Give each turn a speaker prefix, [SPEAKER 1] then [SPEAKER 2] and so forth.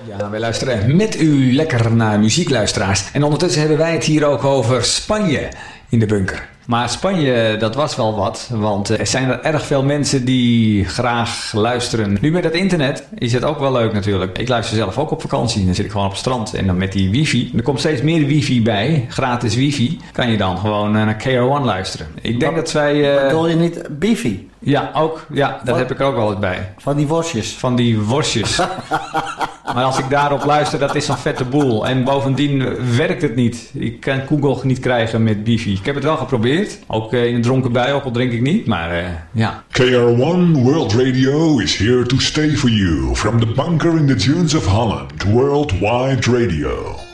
[SPEAKER 1] Ja, wij luisteren met u lekker naar muziekluisteraars. En ondertussen hebben wij het hier ook over Spanje in de bunker. Maar Spanje, dat was wel wat, want er zijn er erg veel mensen die graag luisteren. Nu met het internet is het ook wel leuk natuurlijk. Ik luister zelf ook op vakantie, dan zit ik gewoon op het strand en dan met die wifi. Er komt steeds meer wifi bij, gratis wifi, kan je dan gewoon naar KRO1 luisteren. Ik denk dat wij...
[SPEAKER 2] Bedoel je niet Bifi?
[SPEAKER 1] Ja, ook. Ja, dat heb ik er ook wel eens bij.
[SPEAKER 2] Van die worstjes?
[SPEAKER 1] Van die worstjes. Maar als ik daarop luister, dat is een vette boel. En bovendien werkt het niet. Ik kan Google niet krijgen met Bifi. Ik heb het wel geprobeerd. Ook in een dronken bui, ook al drink ik niet. Maar ja.
[SPEAKER 3] KR1 World Radio is here to stay for you. From the bunker in the dunes of Holland. Worldwide Radio.